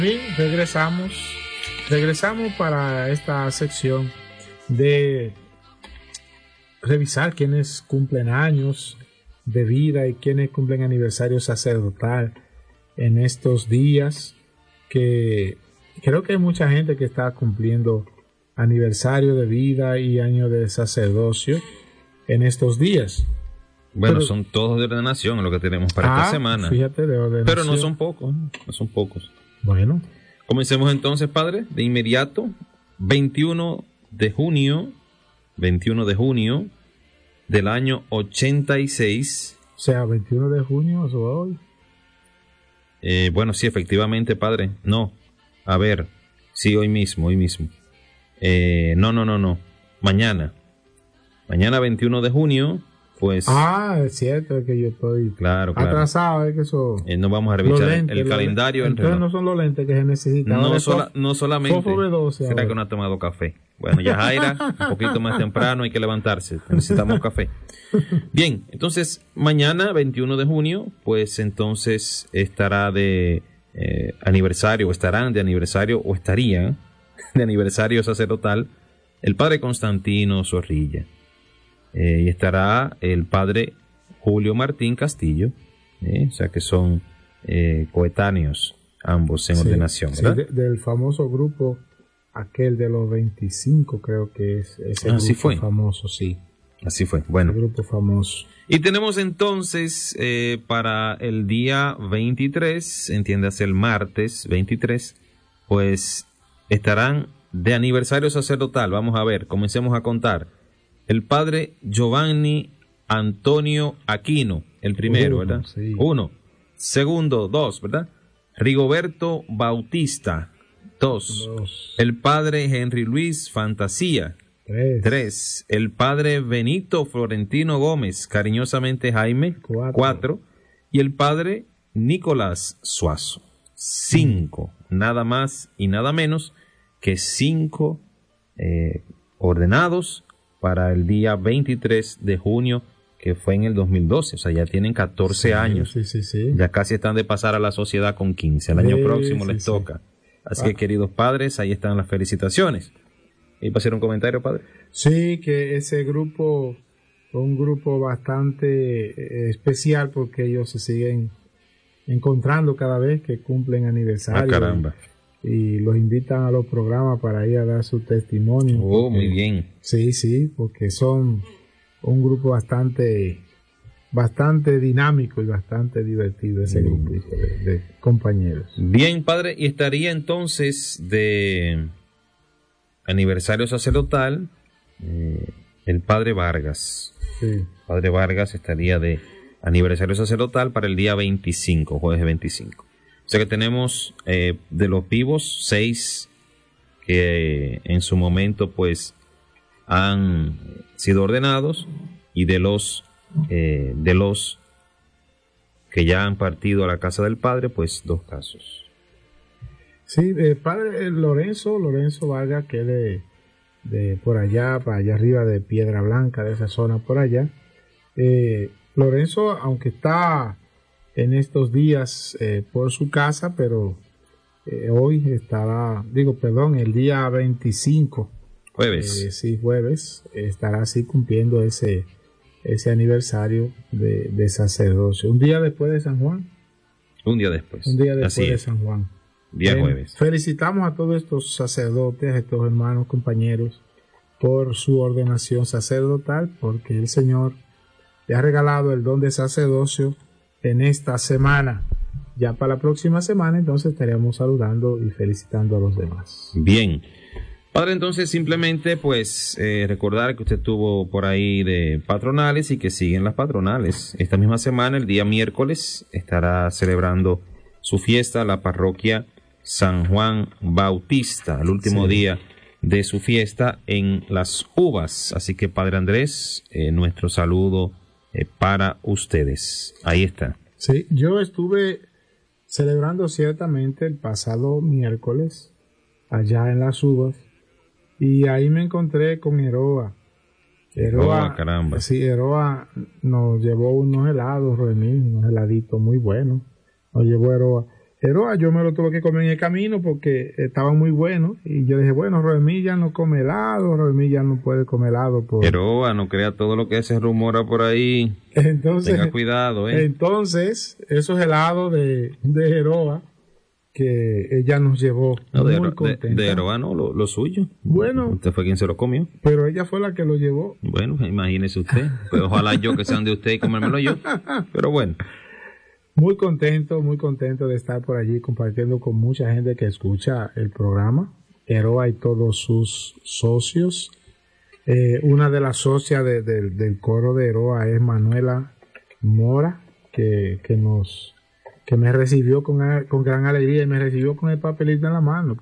Bien, regresamos para esta sección de revisar quienes cumplen años de vida y quienes cumplen aniversario sacerdotal en estos días, que creo que hay mucha gente que está cumpliendo aniversario de vida y año de sacerdocio en estos días. Bueno, pero son todos de ordenación lo que tenemos para esta semana. Fíjate, de ordenación. Pero no son pocos. Bueno. Comencemos entonces, padre, de inmediato. 21 de junio del año 86. O sea, 21 de junio, eso hoy. Bueno, sí, efectivamente, padre. No. A ver, sí, hoy mismo. No. Mañana 21 de junio. Pues, es cierto que yo estoy atrasado, es que eso. No vamos a revisar el calendario. Entonces no son los lentes que se necesitan. No solamente. ¿Será que no ha tomado café? Bueno, ya Jaira, un poquito más temprano, hay que levantarse. Necesitamos café. Bien, entonces mañana, 21 de junio, pues entonces estará de aniversario, o estarían de aniversario sacerdotal el padre Constantino Zorrilla. Y estará el padre Julio Martín Castillo, o sea que son coetáneos ambos en ordenación, ¿verdad? Sí, del famoso grupo, aquel de los 25, creo que es ese Así grupo fue. Famoso, sí. Así fue, bueno. El grupo famoso. Y tenemos entonces para el día 23, entiéndase el martes 23, pues estarán de aniversario sacerdotal. Vamos a ver, comencemos a contar. El padre Giovanni Antonio Aquino, el primero, ¿verdad? Sí. 1. Segundo, 2, ¿verdad? Rigoberto Bautista, 2. El padre Henry Luis Fantasía, 3. El padre Benito Florentino Gómez, cariñosamente Jaime, 4. Y el padre Nicolás Suazo, 5. Nada más y nada menos que 5 ordenados para el día 23 de junio, que fue en el 2012. O sea, ya tienen 14 años. Sí. Ya casi están de pasar a la sociedad con 15. El año próximo les toca. Así que, queridos padres, ahí están las felicitaciones. ¿Y para hacer un comentario, padre? Sí, que ese grupo fue un grupo bastante especial, porque ellos se siguen encontrando cada vez que cumplen aniversario. Caramba. Y los invitan a los programas para ir a dar su testimonio. Muy bien. Sí, porque son un grupo bastante dinámico y bastante divertido, ese grupo de compañeros. Bien, padre, y estaría entonces de aniversario sacerdotal el padre Vargas. Sí. Padre Vargas estaría de aniversario sacerdotal para el día 25, jueves 25. O sea que tenemos de los vivos 6 que en su momento pues han sido ordenados, y de los que ya han partido a la casa del padre, pues 2 casos. Sí, el padre Lorenzo Vargas, que es de por allá, para allá arriba de Piedra Blanca, de esa zona por allá. Lorenzo, aunque está en estos días por su casa, pero hoy estará, el día 25, jueves, jueves, estará así cumpliendo ese aniversario de sacerdocio. Un día después de San Juan. Un día después así de San Juan. Día jueves. Felicitamos a todos estos sacerdotes, a estos hermanos, compañeros, por su ordenación sacerdotal, porque el Señor le ha regalado el don de sacerdocio en esta semana. Ya para la próxima semana entonces estaremos saludando y felicitando a los demás. Bien. Padre, entonces simplemente pues recordar que usted estuvo por ahí de patronales y que siguen las patronales. Esta misma semana, el día miércoles, estará celebrando su fiesta la parroquia San Juan Bautista, el último día de su fiesta en Las Uvas. Así que, Padre Andrés, nuestro saludo para ustedes. Ahí está. Sí, yo estuve celebrando ciertamente el pasado miércoles allá en Las Uvas, y ahí me encontré con Eroa. Caramba. Sí, Eroa nos llevó unos helados, unos heladitos muy buenos. Nos llevó Eroa. Heroa yo me lo tuve que comer en el camino porque estaban muy buenos. Y yo dije, bueno, Roemilla no come helado, Roemilla no puede comer helado. Heroa, no crea todo lo que se rumora por ahí. Entonces, tenga cuidado, Entonces, esos helados de Heroa que ella nos llevó muy contenta. De Heroa no, lo suyo. Bueno. Usted fue quien se lo comió. Pero ella fue la que lo llevó. Bueno, imagínese usted. Pues ojalá yo que sean de usted y comérmelo yo. Pero bueno. Muy contento de estar por allí compartiendo con mucha gente que escucha el programa. Heroa y todos sus socios. Una de las socias del coro de Heroa es Manuela Mora, que me recibió con gran alegría y me recibió con el papelito en la mano.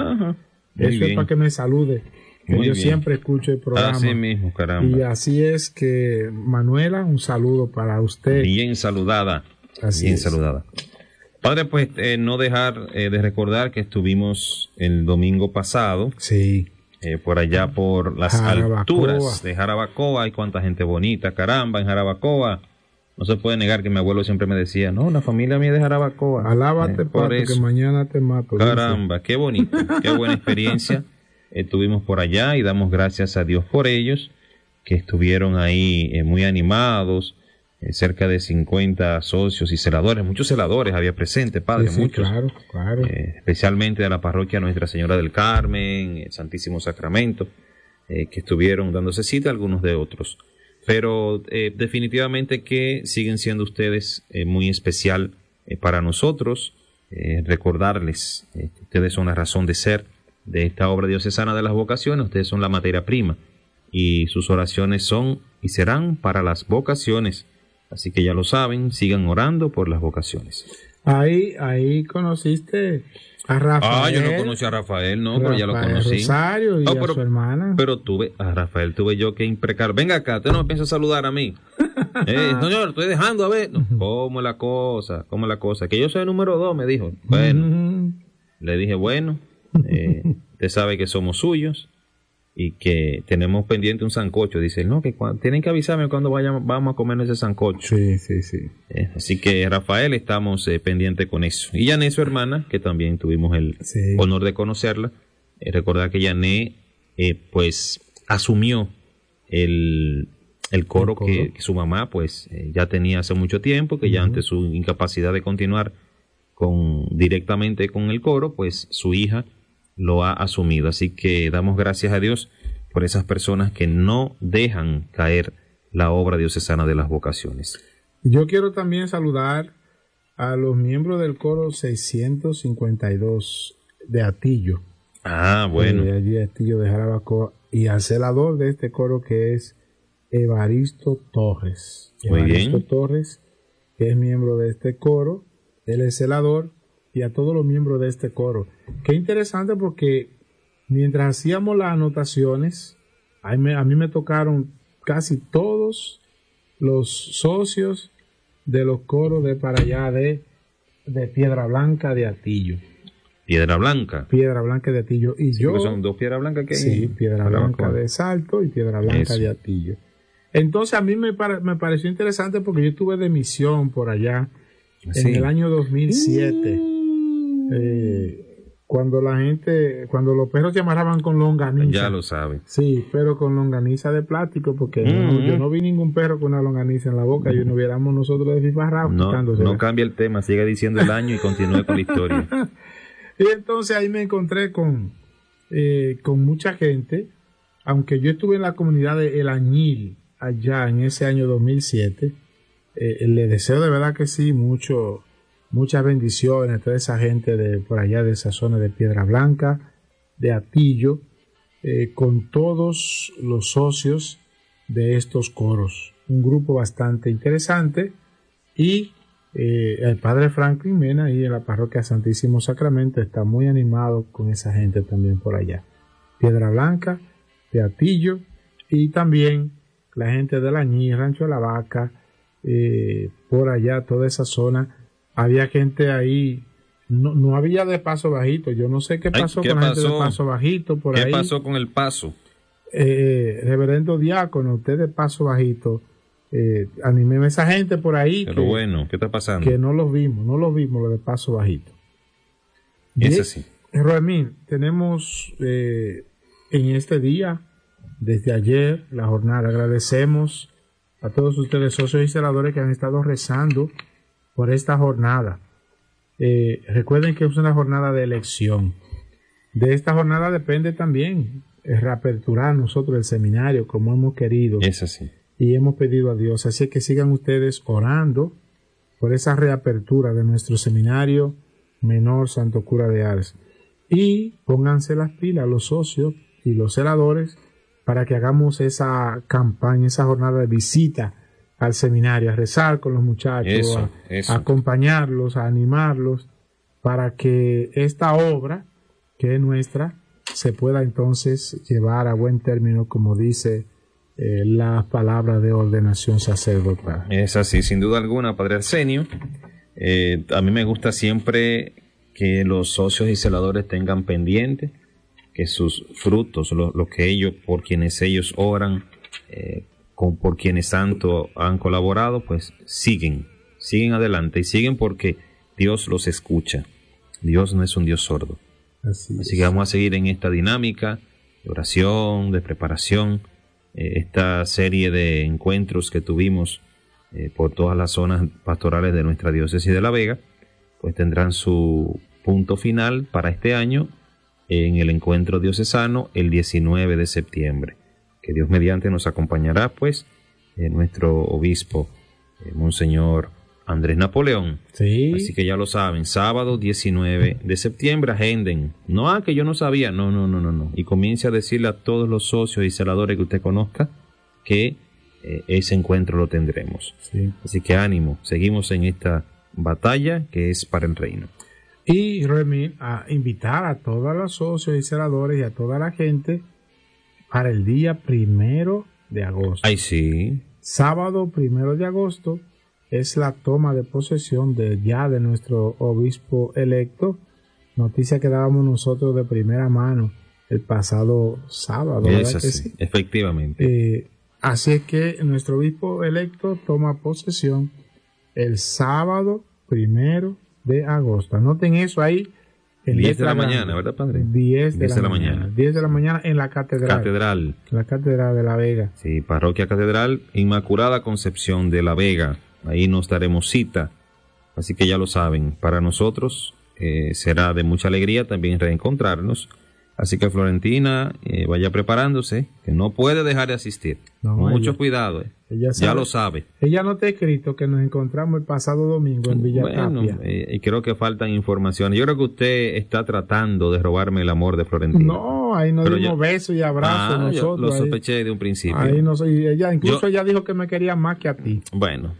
Eso es para que me salude. Yo siempre escucho el programa. Así mismo, caramba. Y así es que, Manuela, un saludo para usted. Bien saludada. Bien saludada. Padre, pues no dejar de recordar que estuvimos el domingo pasado. Sí. Por allá por las alturas de Jarabacoa. Hay cuánta gente bonita, caramba, en Jarabacoa. No se puede negar que mi abuelo siempre me decía, no, la familia mía es de Jarabacoa. Alábate, pato, que mañana te mato. Caramba, dice. Qué bonito, qué buena experiencia. Estuvimos por allá y damos gracias a Dios por ellos, que estuvieron ahí muy animados, cerca de 50 socios y celadores, muchos celadores había presente, padre, sí, muchos. Claro. Especialmente de la parroquia Nuestra Señora del Carmen, el Santísimo Sacramento, que estuvieron dándose cita, algunos de otros. Pero definitivamente que siguen siendo ustedes muy especial para nosotros. Recordarles que ustedes son la razón de ser de esta obra diocesana de las vocaciones. Ustedes son la materia prima y sus oraciones son y serán para las vocaciones. Así que ya lo saben, sigan orando por las vocaciones. Ahí conociste a Rafael. Yo no conocí a Rafael, no, pero ya lo conocí. Rosario y a su hermana. Pero a Rafael tuve yo que imprecar. Venga acá, usted no me piensa saludar a mí. Señor, estoy dejando a ver. No, ¿cómo es la cosa? Que yo soy el número 2, me dijo. Bueno, le dije, bueno, usted sabe que somos suyos y que tenemos pendiente un sancocho. Dice, no, que tienen que avisarme cuando vamos a comer ese sancocho. Sí. Así que, Rafael, estamos pendientes con eso. Y Yané, su hermana, que también tuvimos el honor de conocerla. Recordar que Yané, pues, asumió el coro que su mamá, pues, ya tenía hace mucho tiempo, que ya ante su incapacidad de continuar directamente con el coro, pues, su hija lo ha asumido. Así que damos gracias a Dios por esas personas que no dejan caer la obra diocesana de las vocaciones. Yo quiero también saludar a los miembros del coro 652 de Atillo. Bueno. Allí de Atillo de Jarabacoa, y al celador de este coro, que es Evaristo Torres. Muy Evaristo bien. Torres, que es miembro de este coro, él es celador, y a todos los miembros de este coro. Qué interesante, porque mientras hacíamos las anotaciones, a mí me tocaron casi todos los socios de los coros de para allá de Piedra Blanca de Atillo. Piedra Blanca de Atillo. Y sí, yo, son dos Piedras Blancas que sí, Piedra Blanca de Salto y Piedra Blanca de Atillo. Entonces a mí me pareció interesante, porque yo estuve de misión por allá en el año 2007. Cuando los perros se amarraban con longaniza. Ya lo saben. Sí, pero con longaniza de plástico, porque yo no vi ningún perro con una longaniza en la boca, y no viéramos nosotros de fifarrao quitándose. No cambie el tema, siga diciendo el año y continúe con la historia. Y entonces ahí me encontré con mucha gente, aunque yo estuve en la comunidad de El Añil, allá en ese año 2007, le deseo de verdad que sí, muchas bendiciones a toda esa gente de por allá, de esa zona de Piedra Blanca, de Atillo, con todos los socios de estos coros. Un grupo bastante interesante, y el padre Franklin Mena, ahí en la parroquia Santísimo Sacramento, está muy animado con esa gente también por allá. Piedra Blanca, de Atillo, y también la gente de La Añil, Rancho de la Vaca, por allá, toda esa zona. Había gente ahí, no había de Paso Bajito. Yo no sé qué pasó con la gente de Paso Bajito por ahí. ¿Qué pasó con el Paso? Reverendo Diácono, usted de Paso Bajito, animé a esa gente por ahí. Pero bueno, ¿qué está pasando? Que no los vimos lo de Paso Bajito. Es así. Roemín, tenemos en este día, desde ayer, la jornada. Agradecemos a todos ustedes, socios y celadores, que han estado rezando por esta jornada. Recuerden que es una jornada de elección. De esta jornada depende también reaperturar nosotros el seminario como hemos querido. Es así. Y hemos pedido a Dios. Así que sigan ustedes orando por esa reapertura de nuestro seminario menor Santo Cura de Ars. Y pónganse las pilas los socios y los celadores para que hagamos esa campaña, esa jornada de visita al seminario, a rezar con los muchachos, a acompañarlos, a animarlos, para que esta obra, que es nuestra, se pueda entonces llevar a buen término, como dice la palabra de ordenación sacerdotal. Es así, sin duda alguna, Padre Arsenio. A mí me gusta siempre que los socios y celadores tengan pendiente que sus frutos, lo que ellos, por quienes ellos oran, por quienes tanto han colaborado, pues siguen adelante y siguen porque Dios los escucha. Dios no es un Dios sordo. Así que vamos a seguir en esta dinámica de oración, de preparación, esta serie de encuentros que tuvimos por todas las zonas pastorales de nuestra diócesis de La Vega, pues tendrán su punto final para este año en el encuentro diocesano el 19 de septiembre. Que Dios mediante nos acompañará, pues, nuestro obispo, Monseñor Andrés Napoleón. Sí. Así que ya lo saben, sábado 19 de septiembre, agenden. No, que yo no sabía. No. Y comience a decirle a todos los socios y celadores que usted conozca que ese encuentro lo tendremos. Sí. Así que ánimo, seguimos en esta batalla que es para el reino. Y Remy, a invitar a todos los socios y celadores y a toda la gente para el día 1 de agosto. Ay, sí. Sábado 1 de agosto es la toma de posesión de nuestro obispo electo. Noticia que dábamos nosotros de primera mano el pasado sábado. Es así, sí? Efectivamente. Así es que nuestro obispo electo toma posesión el sábado 1 de agosto. Anoten eso ahí. 10 de la mañana, ¿verdad, padre? 10 de la mañana. 10 de la mañana en la catedral. La catedral de La Vega. Sí, Parroquia Catedral Inmaculada Concepción de La Vega. Ahí nos daremos cita. Así que ya lo saben. Para nosotros será de mucha alegría también reencontrarnos. Así que Florentina, vaya preparándose, que no puede dejar de asistir. No, mucho cuidado. Ella sabe, ya lo sabe. Ella no te ha escrito que nos encontramos el pasado domingo en Villa Tapia. Bueno, y creo que faltan informaciones. Yo creo que usted está tratando de robarme el amor de Florentina. No, ahí nos dimos besos y abrazos nosotros. Yo lo sospeché de un principio. Ahí no soy ella. Incluso ella dijo que me quería más que a ti. Bueno,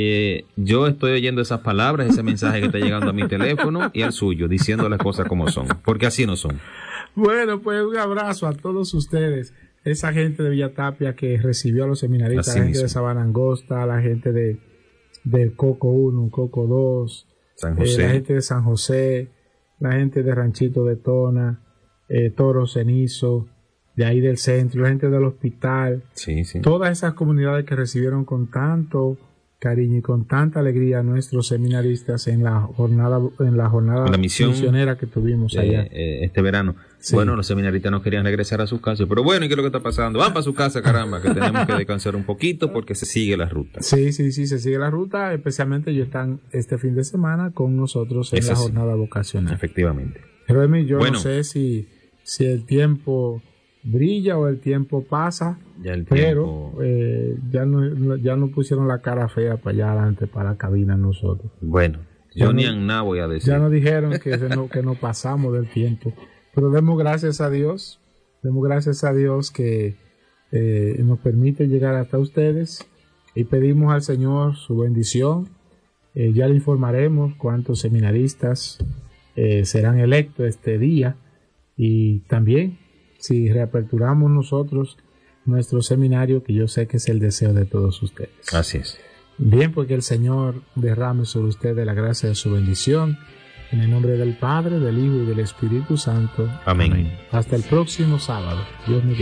yo estoy oyendo esas palabras, ese mensaje que está llegando a mi teléfono y al suyo, diciendo las cosas como son, porque así no son. Bueno, pues un abrazo a todos ustedes, esa gente de Villa Tapia que recibió a los seminaristas, así la gente mismo. de Sabana Angosta, la gente de Coco 1, Coco 2, San José. La gente de San José, la gente de Ranchito de Tona, Toro Cenizo, de ahí del centro, la gente del hospital, sí. Todas esas comunidades que recibieron con tanto cariño y con tanta alegría a nuestros seminaristas en la jornada la misión misionera que tuvimos allá este verano. Sí. Bueno, los seminaristas no querían regresar a sus casas, pero bueno, ¿y qué es lo que está pasando? Van para su casa, caramba, que tenemos que descansar un poquito porque se sigue la ruta. Sí, se sigue la ruta, especialmente ellos están este fin de semana con nosotros en la jornada vocacional. Efectivamente. Pero yo no sé si el tiempo brilla o el tiempo pasa, pero ya no pusieron la cara fea para allá adelante, para la cabina nosotros. Bueno, yo ni en nada voy a decir. Ya nos dijeron que no pasamos del tiempo, pero demos gracias a Dios que nos permite llegar hasta ustedes y pedimos al Señor su bendición. Ya le informaremos cuántos seminaristas serán electos este día y también si reaperturamos nosotros nuestro seminario, que yo sé que es el deseo de todos ustedes. Así es. Bien, porque el Señor derrame sobre ustedes la gracia de su bendición. En el nombre del Padre, del Hijo y del Espíritu Santo. Amén. Hasta el próximo sábado. Dios mediante.